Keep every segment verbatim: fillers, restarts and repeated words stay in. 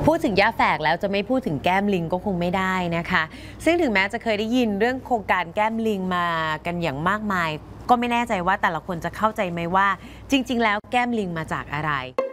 พูดถึงย่าแฝกแล้วจะไม่พูดถึงแก้มลิงก็คงไม่ได้นะคะซึ่งถึงแม้จะเคยได้ยินเรื่องโครงการแก้มลิงมากันอย่างมากมายก็ไม่แน่ใจว่าแต่ละคนจะเข้าใจไหมว่าจริงๆแล้วแก้มลิงมาจากอะไร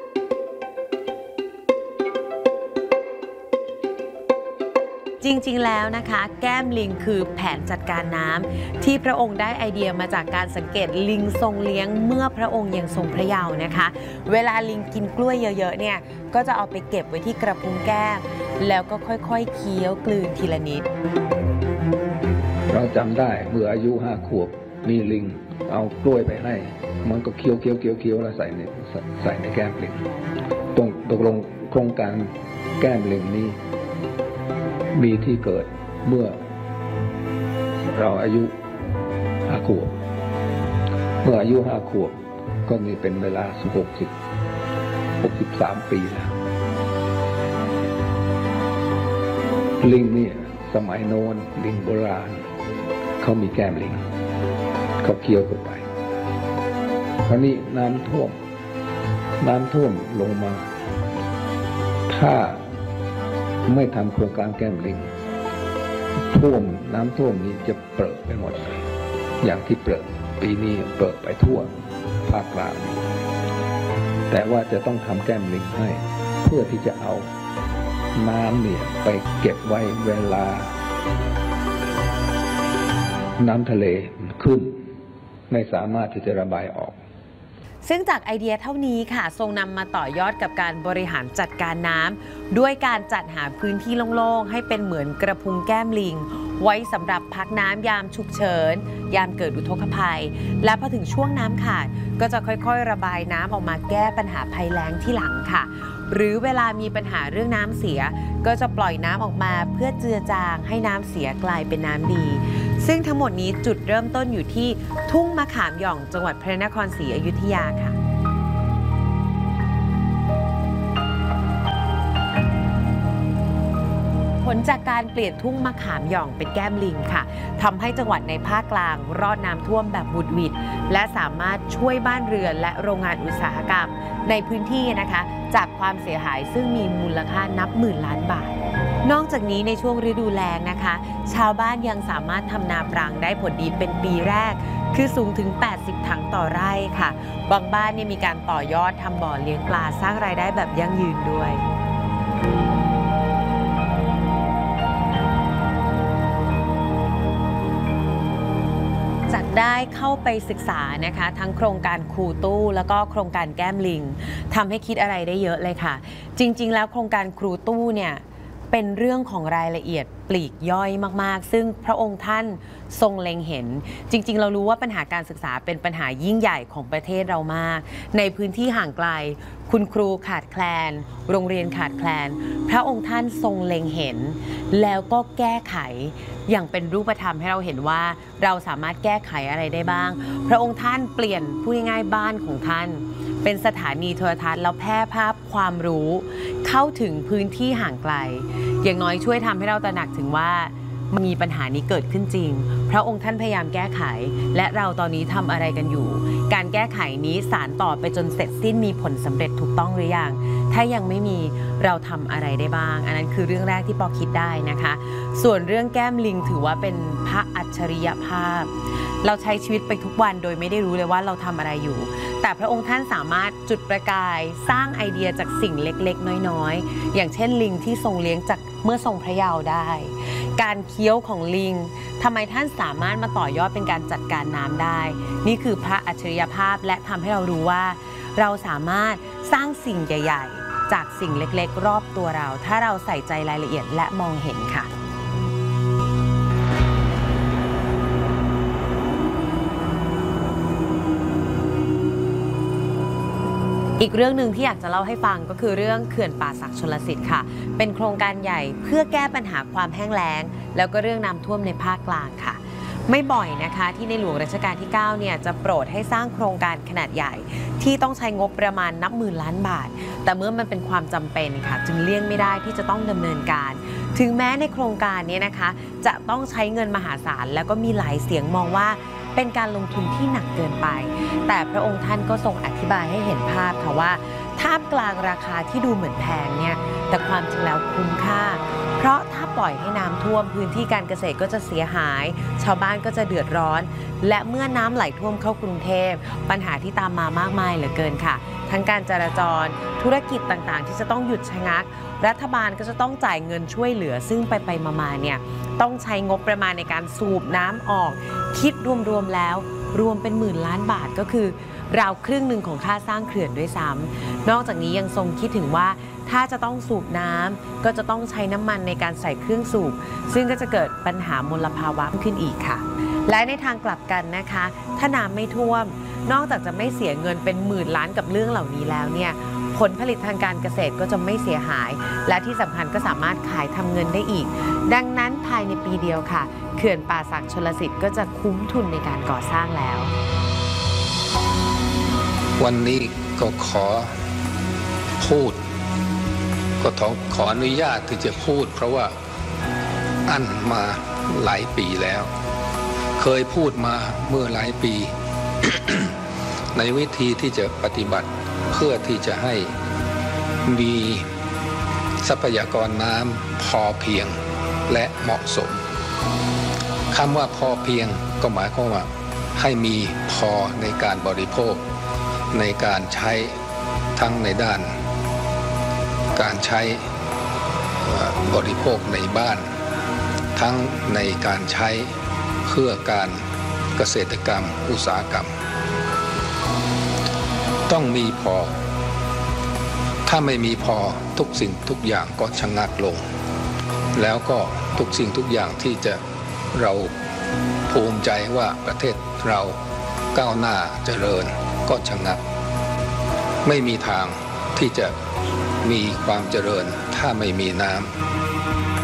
จริงๆแล้วนะคะแก้มลิงคือแผนจัดการน้ำที่พระองค์ได้ไอเดียมาจากการสังเกตลิงทรงเลี้ยงเมื่อพระองค์ยังทรงพระเยาว์นะคะเวลาลิงกินกล้วยเยอะๆเนี่ยก็จะเอาไปเก็บไว้ที่กระพุ้งแก้มแล้วก็ค่อยๆเคี้ยวกลืนทีละนิดเราจำได้เมื่ออายุห้าขวบมีลิงเอากล้วยไปให้มันก็เคี้ยวเคี้ยวเคี้ยวเคี้ยวแล้วใส่ในใส่ในแก้มลิงตรงตกลงโครงการแก้มลิงนี้มีที่เกิดเมื่อเราอายุห้าขวบเมื่ออายุห้าขวบก็มีเป็นเวลาหกสิบหกสิบสามปีแล้วลิงนี่สมัยโน้นลิงโบราณเขามีแก้มลิงเขาเคี้ยวเข้าไปคราวนี้น้ำท่วมน้ำท่วมลงมาถ้าไม่ทำโครงการแก้มลิงท่วมน้ำท่วมนี้จะเปรอะไปหมดเลยอย่างที่เปรอะปีนี้เปรอะไปทั่วภาคกลางแต่ว่าจะต้องทำแก้มลิงให้เพื่อที่จะเอาน้ำเนี่ยไปเก็บไว้เวลาน้ำทะเลขึ้นไม่สามารถที่จะระบายออกซึ่งจากไอเดียเท่านี้ค่ะทรงนำมาต่อยอดกับการบริหารจัดการน้ำด้วยการจัดหาพื้นที่โล่งๆให้เป็นเหมือนกระพุ้งแก้มลิงไว้สำหรับพักน้ำยามฉุกเฉินยามเกิดอุทกภัยและพอถึงช่วงน้ำขาดก็จะค่อยๆระบายน้ำออกมาแก้ปัญหาภัยแล้งที่หลังค่ะหรือเวลามีปัญหาเรื่องน้ำเสียก็จะปล่อยน้ำออกมาเพื่อเจือจางให้น้ำเสียกลายเป็นน้ำดีซึ่งทั้งหมดนี้จุดเริ่มต้นอยู่ที่ทุ่งมะขามหย่องจังหวัดพระนครศรีอยุธยาค่ะผลจากการเปลี่ยนทุ่งมะขามหย่องเป็นแก้มลิงค่ะทำให้จังหวัดในภาคกลางรอดน้ำท่วมแบบบุดหวิดและสามารถช่วยบ้านเรือนและโรงงานอุตสาหกรรมในพื้นที่นะคะจากความเสียหายซึ่งมีมูลค่านับหมื่นล้านบาทนอกจากนี้ในช่วงฤดูแล้งนะคะชาวบ้านยังสามารถทำนาปรังได้ผลดีเป็นปีแรกคือสูงถึงแปดสิบถังต่อไร่ค่ะบางบ้านเนี่ยมีการต่อยอดทำบ่อเลี้ยงปลาสร้างรายได้แบบยั่งยืนด้วยได้เข้าไปศึกษานะคะทั้งโครงการครูตู้แล้วก็โครงการแก้มลิงทำให้คิดอะไรได้เยอะเลยค่ะจริงๆแล้วโครงการครูตู้เนี่ยเป็นเรื่องของรายละเอียดปลีกย่อยมากๆซึ่งพระองค์ท่านทรงเล็งเห็นจริงๆเรารู้ว่าปัญหาการศึกษาเป็นปัญหายิ่งใหญ่ของประเทศเรามากในพื้นที่ห่างไกลคุณครูขาดแคลนโรงเรียนขาดแคลนพระองค์ท่านทรงเล็งเห็นแล้วก็แก้ไขอย่างเป็นรูปธรรมให้เราเห็นว่าเราสามารถแก้ไขอะไรได้บ้างพระองค์ท่านเปลี่ยนพูดง่ายๆบ้านของท่านเป็นสถานีโทรทัศน์แล้วแพร่ภาพความรู้เข้าถึงพื้นที่ห่างไกลอย่างน้อยช่วยทำให้เราตระหนักถึงว่ามีปัญหานี้เกิดขึ้นจริงพระองค์ท่านพยายามแก้ไขและเราตอนนี้ทำอะไรกันอยู่การแก้ไขนี้สานต่อไปจนเสร็จสิ้นมีผลสำเร็จถูกต้องหรือยังถ้ายังไม่มีเราทำอะไรได้บ้างอันนั้นคือเรื่องแรกที่ปอคิดได้นะคะส่วนเรื่องแก้มลิงถือว่าเป็นพระอัจฉริยภาพเราใช้ชีวิตไปทุกวันโดยไม่ได้รู้เลยว่าเราทำอะไรอยู่แต่พระองค์ท่านสามารถจุดประกายสร้างไอเดียจากสิ่งเล็กๆน้อยๆอย่างเช่นลิงที่ทรงเลี้ยงจากเมื่อทรงพระเยาว์ได้การเคี้ยวของลิงทำไมท่านสามารถมาต่อยอดเป็นการจัดการน้ำได้นี่คือพระอัจฉริยภาพและทำให้เรารู้ว่าเราสามารถสร้างสิ่งใหญ่ๆจากสิ่งเล็กๆรอบตัวเราถ้าเราใส่ใจรายละเอียดและมองเห็นค่ะอีกเรื่องหนึ่งที่อยากจะเล่าให้ฟังก็คือเรื่องเขื่อนป่าสักชลสิทธิ์ค่ะเป็นโครงการใหญ่เพื่อแก้ปัญหาความแห้งแล้งแล้วก็เรื่องน้ำท่วมในภาคกลางค่ะไม่บ่อยนะคะที่ในหลวงรัชกาลที่เก้าเนี่ยจะโปรดให้สร้างโครงการขนาดใหญ่ที่ต้องใช้งบประมาณนับหมื่นล้านบาทแต่เมื่อมันเป็นความจำเป็นค่ะจึงเลี่ยงไม่ได้ที่จะต้องดำเนินการถึงแม้ในโครงการนี้นะคะจะต้องใช้เงินมหาศาลแล้วก็มีหลายเสียงมองว่าเป็นการลงทุนที่หนักเกินไปแต่พระองค์ท่านก็ทรงอธิบายให้เห็นภาพค่ะว่าท่ามกลางราคาที่ดูเหมือนแพงเนี่ยแต่ความจริงแล้วคุ้มค่าเพราะถ้าปล่อยให้น้ำท่วมพื้นที่การเกษตรก็จะเสียหายชาวบ้านก็จะเดือดร้อนและเมื่อน้ำไหลท่วมเข้ากรุงเทพปัญหาที่ตามมามากมายเหลือเกินค่ะทั้งการจราจรธุรกิจต่างๆที่จะต้องหยุดชะงักรัฐบาลก็จะต้องจ่ายเงินช่วยเหลือซึ่งไปไปมาๆเนี่ยต้องใช้งบประมาณในการสูบน้ำออกคิดรวมๆแล้วรวมเป็นหมื่นล้านบาทก็คือราวครึ่งหนึ่งของค่าสร้างเขื่อนด้วยซ้ำนอกจากนี้ยังทรงคิดถึงว่าถ้าจะต้องสูบน้ำก็จะต้องใช้น้ำมันในการใส่เครื่องสูบซึ่งก็จะเกิดปัญหามลภาวะขึ้นอีกค่ะและในทางกลับกันนะคะถ้าน้ำไม่ท่วมนอกจากจะไม่เสียเงินเป็นหมื่นล้านกับเรื่องเหล่านี้แล้วเนี่ยผลผลิตทางการเกษตรก็จะไม่เสียหายและที่สำคัญก็สามารถขายทำเงินได้อีกดังนั้นภายในปีเดียวค่ะเขื่อนป่าสักชลสิทธิ์ก็จะคุ้มทุนในการก่อสร้างแล้ววันนี้ก็ขอพูดก็ขอขออนุญาตที่จะพูดเพราะว่าอั้นมาหลายปีแล้วเคยพูดมาเมื่อหลายปี ในวิธีที่จะปฏิบัติเพื่อที่จะให้มีทรัพยากรน้ำพอเพียงและเหมาะสมคำว่าพอเพียงก็หมายความว่าให้มีพอในการบริโภคในการใช้ทั้งในด้านการใช้บริโภคในบ้านทั้งในการใช้เพื่อการเกษตรกรรมอุตสาหกรรมต้องมีพอถ้าไม่มีพอทุกสิ่งทุกอย่างก็ชะงักลงแล้วก็ทุกสิ่งทุกอย่างที่จะเราภูมิใจว่าประเทศเราก้าวหน้าเจริญก็ชะงักไม่มีทางที่จะมีความเจริญถ้าไม่มีน้ำ